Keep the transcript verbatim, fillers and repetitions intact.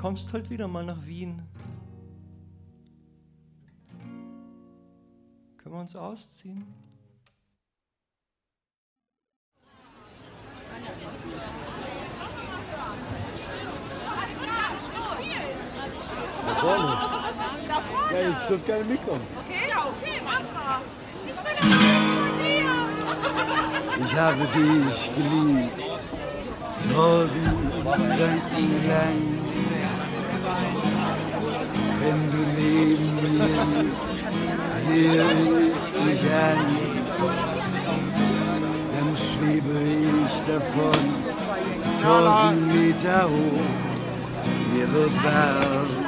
kommst halt wieder mal nach Wien. Können wir uns ausziehen? Da vorne. Ja, ich dürfte gerne mitkommen. Okay, ja, okay, mach mal. Ich will aber von dir. Ich habe dich geliebt, tausend Gedanken lang. Wenn du neben mir bist, sehe ich dich an. Dann schwebe ich davon, tausend Meter hoch. Mir wird warm.